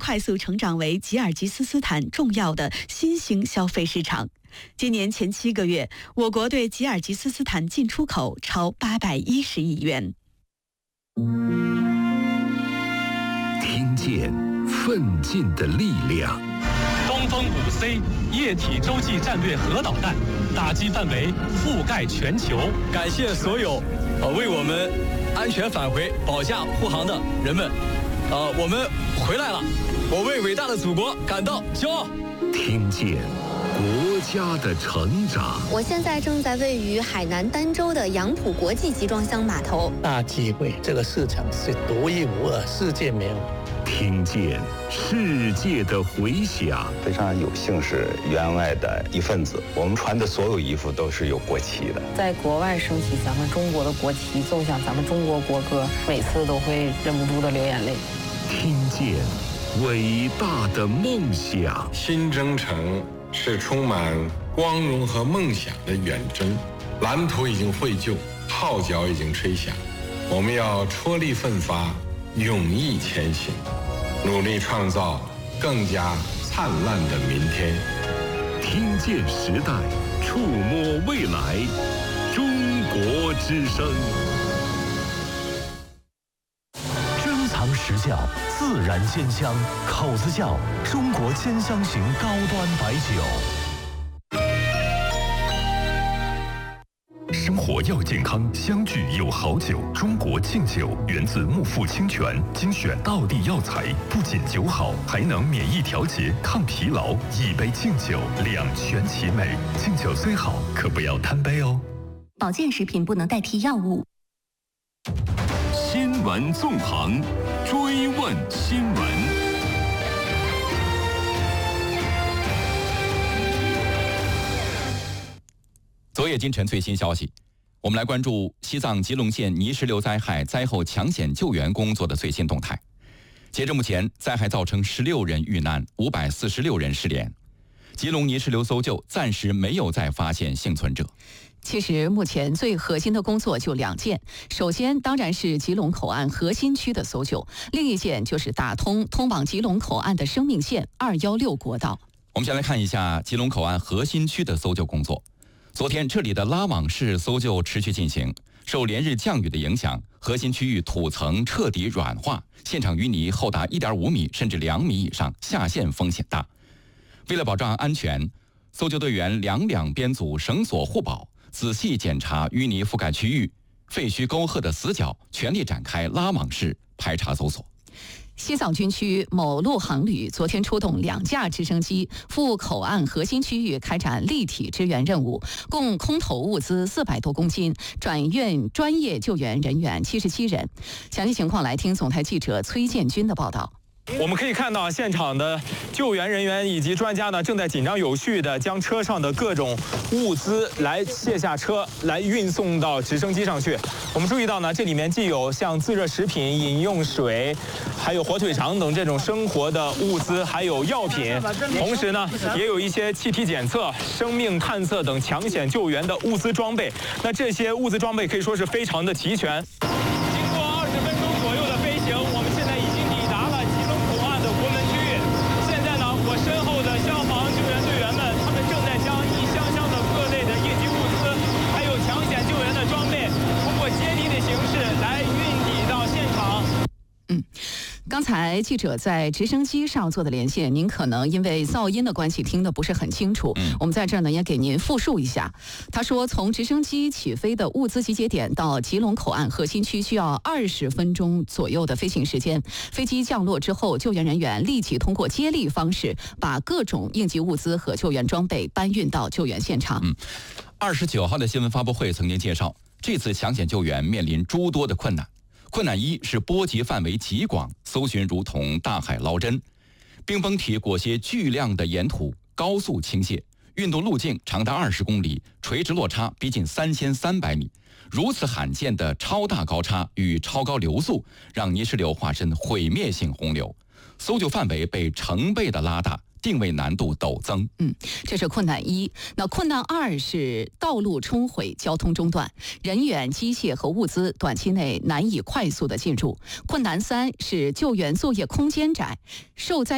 快速成长为吉尔吉斯斯坦重要的新兴消费市场。今年前7个月，我国对吉尔吉斯斯坦进出口超810亿元。 听见奋进的力量。 东风5C 液体洲际战略核导弹，打击范围覆盖全球。 感谢所有为我们安全返回保驾护航的人们。我们回来了，我为伟大的祖国感到骄傲。 听见国家的成长。 我现在正在位于海南儋州的杨浦国际集装箱码头。 大机会，这个市场是独一无二，世界没有。 听见世界的回响。 非常有幸是员外的一份子。我们穿的所有衣服都是有国旗的。 在国外升起咱们中国的国旗，奏响咱们中国国歌，每次都会忍不住的流眼泪。 听见伟大的梦想。 新征程是充满光荣和梦想的远征，蓝图已经绘就，号角已经吹响，我们要踔厉奋发，勇毅前行，努力创造更加灿烂的明天。 听见时代，触摸未来，中国之声。 珍藏实窖，自然鲜香，口子窖，中国鲜香型高端白酒。 生活要健康，相聚有好酒。中国敬酒源自木富清泉，精选道地药材，不仅酒好，还能免疫调节、抗疲劳。一杯敬酒，两全其美。敬酒虽好，可不要贪杯哦。 保健食品不能代替药物。 新闻纵横，追问新闻。 昨夜今晨最新消息，我们来关注西藏吉隆县泥石流灾害灾后抢险救援工作的最新动态。截至目前，灾害造成16人遇难，546人失联。吉隆泥石流搜救暂时没有再发现幸存者。 其实目前最核心的工作就2件，首先当然是吉隆口岸核心区的搜救，另一件就是打通往吉隆口岸的生命线216国道。 我们先来看一下吉隆口岸核心区的搜救工作。昨天这里的拉网式搜救持续进行，受连日降雨的影响，核心区域土层彻底软化，现场淤泥厚达1.5米甚至2米以上，下陷风险大。为了保障安全，搜救队员两编组绳索护保，仔细检查淤泥覆盖区域、废墟沟壑的死角，全力展开拉网式排查搜索。 西藏军区某路航旅昨天出动2架直升机赴口岸核心区域开展立体支援任务，共空投物资400多公斤，转运专业救援人员77人。详细情况来听总台记者崔建军的报道。 我们可以看到，现场的救援人员以及专家呢，正在紧张有序地将车上的各种物资来卸下车，来运送到直升机上去。我们注意到呢，这里面既有像自热食品、饮用水，还有火腿肠等这种生活的物资，还有药品，同时呢，也有一些气体检测、生命探测等抢险救援的物资装备。那这些物资装备可以说是非常的齐全。经过20分钟左右的飞行，我们现在已经抵达了吉隆口岸的国门区域。现在呢，我身后的消防救援队员们，他们正在将一箱箱的各类的应急物资，还有抢险救援的装备，通过接力的形式来运抵到现场。 刚才记者在直升机上做的连线，您可能因为噪音的关系听得不是很清楚。我们在这儿呢也给您复述一下。他说，从直升机起飞的物资集结点到吉隆口岸核心区需要20分钟左右的飞行时间。飞机降落之后，救援人员立即通过接力方式把各种应急物资和救援装备搬运到救援现场。 29号的新闻发布会曾经介绍，这次抢险救援面临诸多的困难。困难一是波及范围极广，搜寻如同大海捞针。冰封体裹挟巨量的岩土高速倾泻，运动路径长达20公里，垂直落差逼近3300米。如此罕见的超大高差与超高流速，让泥石流化身毁灭性洪流，搜救范围被成倍的拉大，定位难度陡增。 这是困难一。那困难2是道路冲毁，交通中断，人员、机械和物资短期内难以快速的进入。困难3是救援作业空间窄，受灾